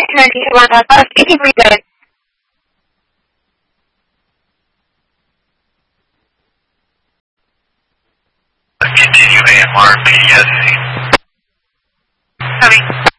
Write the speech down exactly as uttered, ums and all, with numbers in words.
ninety one Alpha, speaking with that. Continue A M R P S C. Sorry.